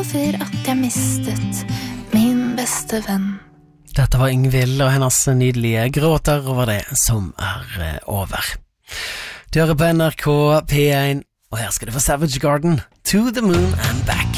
over at jeg mistet min beste venn. Dette var Ingvild og hennes nydelige gråter over det som over. Du hører på NRK P1, og her skal du få Savage Garden, To the Moon and Back.